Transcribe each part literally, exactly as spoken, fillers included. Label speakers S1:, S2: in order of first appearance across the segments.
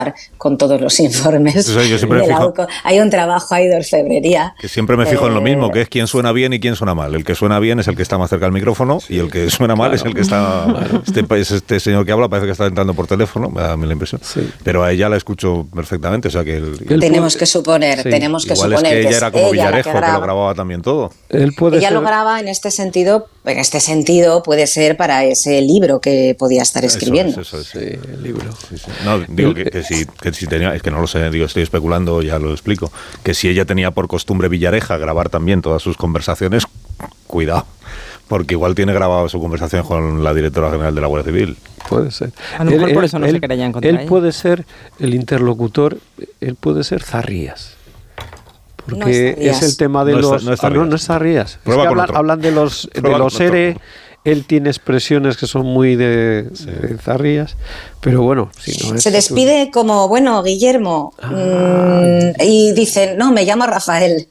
S1: con todos los informes
S2: o sea, yo
S1: de la U C O. Hay un trabajo ahí de orfebrería.
S2: Que siempre me fijo eh, en lo mismo, que es quién suena bien y quién suena mal. El que suena bien es el que está más cerca del micrófono sí, y el que suena mal claro, es el que está... Claro. Este, este señor que habla parece que está entrando por teléfono, me da la impresión. Sí. Pero a ella la escucho perfectamente. O sea que el,
S1: el tenemos puede, que suponer, sí. tenemos que
S2: Igual
S1: suponer
S2: es que ella era como
S1: ella
S2: Villarejo, que, que lo grababa también todo.
S3: Él puede
S1: ella
S3: ser...
S1: lo graba en este sentido, en este sentido puede ser para ese libro que podía estar escribiendo.
S2: Eso es, eso es.
S3: Sí, el libro.
S2: Sí, sí. No, digo que, que, si, que si tenía, es que no lo sé, digo, estoy especulando, ya lo explico, que si ella tenía por costumbre Villareja grabar también todas sus conversaciones, cuidado, porque igual tiene grabado su conversación con la directora general de la Guardia Civil.
S3: Puede ser.
S4: A lo mejor
S3: él,
S4: por eso no
S3: él,
S4: se querían contra
S3: Él
S4: ella.
S3: puede ser el interlocutor, él puede ser Zarrías. Porque no es, es el tema de
S2: no
S3: los...
S2: Es, no es
S3: ah, no, no es Zarrías. Es que hablan, hablan de los, de los E R E... Él tiene expresiones que son muy de, sí. de Zarrías, pero bueno, si no es
S1: se despide tú... como, bueno, Guillermo, ah, mmm, y dice, no, me llamo Rafael.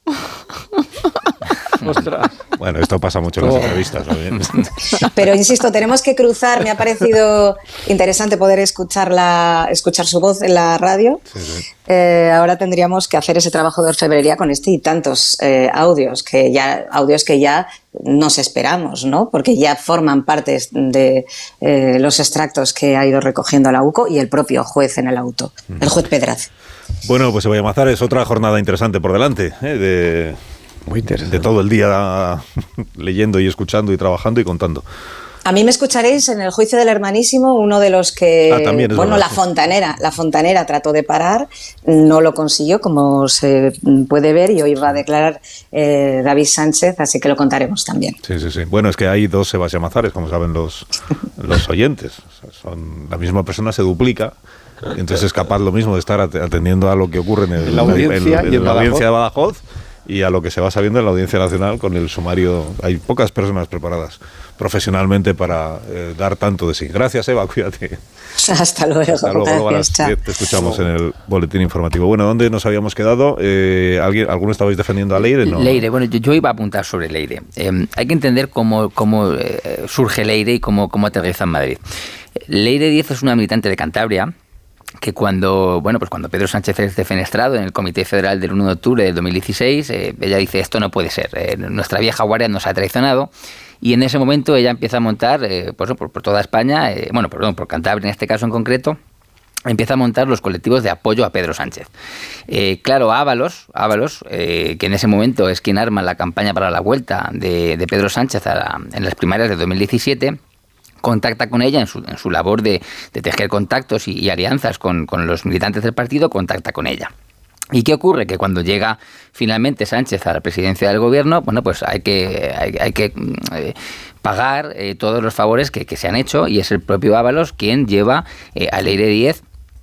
S3: Ostras.
S2: Bueno, esto pasa mucho en las oh. entrevistas, ¿no?
S1: Pero insisto, tenemos que cruzar. Me ha parecido interesante poder escucharla, escuchar su voz en la radio. Sí, sí. Eh, ahora tendríamos que hacer ese trabajo de orfebrería con este y tantos eh, audios que ya audios que ya nos esperamos, ¿no? Porque ya forman parte de eh, los extractos que ha ido recogiendo la U C O y el propio juez en el auto, mm. el juez Pedraza.
S2: Bueno, pues Sevilla Mazar es otra jornada interesante por delante, ¿eh? de
S3: Muy interesante.
S2: De todo el día leyendo y escuchando y trabajando y contando.
S1: A mí me escucharéis en el juicio del Hermanísimo, uno de los que,
S2: ah, también es
S1: bueno,
S2: verdad,
S1: la
S2: sí.
S1: fontanera, la fontanera trató de parar, no lo consiguió, como se puede ver, y hoy va a declarar eh, David Sánchez, así que lo contaremos también.
S2: Sí, sí, sí. Bueno, es que hay dos Sebastián Mazares, como saben los, los oyentes. O sea, son, la misma persona se duplica. Entonces es capaz lo mismo de estar atendiendo a lo que ocurre en, el,
S3: en la audiencia,
S2: en, en, en la audiencia de Badajoz y a lo que se va sabiendo en la Audiencia Nacional con el sumario. Hay pocas personas preparadas profesionalmente para eh, dar tanto de sí. Gracias, Eva, cuídate.
S1: Hasta luego.
S2: Hasta luego, luego a las diez te escuchamos en el boletín informativo. Bueno, ¿dónde nos habíamos quedado? Eh, ¿alguien, ¿Alguno estabais defendiendo a Leire? No.
S5: Leire, bueno, yo, yo iba a apuntar sobre Leire. Eh, hay que entender cómo, cómo eh, surge Leire y cómo, cómo aterriza en Madrid. Leire Díez es una militante de Cantabria que cuando, bueno, pues cuando Pedro Sánchez es defenestrado en el Comité Federal del uno de octubre del dos mil dieciséis, eh, ella dice, esto no puede ser, eh, nuestra vieja guardia nos ha traicionado, y en ese momento ella empieza a montar, eh, pues, por, por toda España, eh, bueno, perdón, por Cantabria en este caso en concreto, empieza a montar los colectivos de apoyo a Pedro Sánchez. Eh, claro, Ábalos, Ábalos eh, que en ese momento es quien arma la campaña para la vuelta de, de Pedro Sánchez a la, en las primarias de dos mil diecisiete, contacta con ella en su, en su labor de, de tejer contactos y, y alianzas con, con los militantes del partido, contacta con ella. ¿Y qué ocurre? Que cuando llega finalmente Sánchez a la presidencia del gobierno, bueno, pues hay que, hay, hay que eh, pagar eh, todos los favores que, que se han hecho, y es el propio Ábalos quien lleva eh, a Leire Díez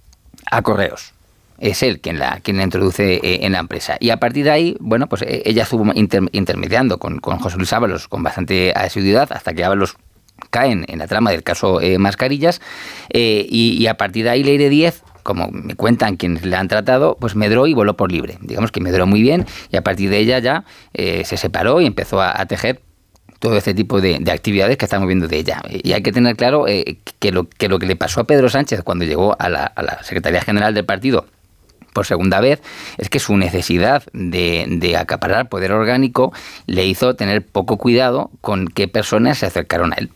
S5: a Correos. Es él quien la, quien la introduce eh, en la empresa. Y a partir de ahí, bueno, pues eh, ella estuvo inter, intermediando con, con José Luis Ábalos con bastante asiduidad hasta que Ábalos caen en la trama del caso eh, Mascarillas, eh, y, y a partir de ahí Leire Díez, como me cuentan quienes le han tratado, pues medró y voló por libre. Digamos que medró muy bien, y a partir de ella ya eh, se separó y empezó a, a tejer todo este tipo de, de actividades que estamos viendo de ella. Y hay que tener claro eh, que, lo, que lo que le pasó a Pedro Sánchez cuando llegó a la, a la Secretaría General del partido por segunda vez, es que su necesidad de, de acaparar poder orgánico le hizo tener poco cuidado con qué personas se acercaron a él.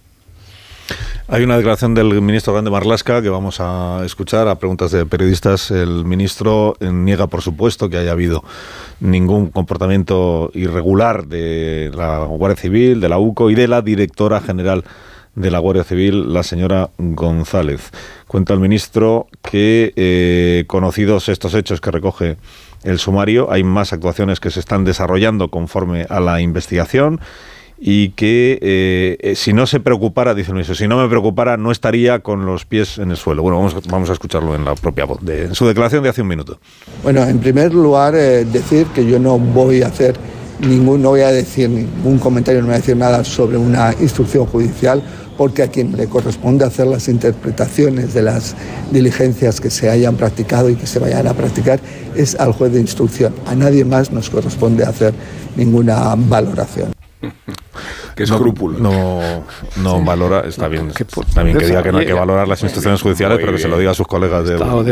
S2: Hay una declaración del ministro Grande Marlaska que vamos a escuchar a preguntas de periodistas. El ministro niega, por supuesto, que haya habido ningún comportamiento irregular de la Guardia Civil, de la U C O y de la directora general de la Guardia Civil, la señora González. Cuenta el ministro que, eh, conocidos estos hechos que recoge el sumario, hay más actuaciones que se están desarrollando conforme a la investigación, y que eh, si no se preocupara, dice el ministro, si no me preocupara no estaría con los pies en el suelo. Bueno, vamos, vamos a escucharlo en la propia voz, de, en su declaración de hace un minuto.
S6: Bueno, en primer lugar, eh, decir que yo no voy a hacer ningún, no voy a decir ningún comentario, no voy a decir nada sobre una instrucción judicial, porque a quien le corresponde hacer las interpretaciones de las diligencias que se hayan practicado y que se vayan a practicar es al juez de instrucción. A nadie más nos corresponde hacer ninguna valoración.
S4: qué escrúpulos.
S2: No, no, no valora, está bien, está bien que diga que no hay que valorar las instituciones judiciales, pero que se lo diga a sus colegas del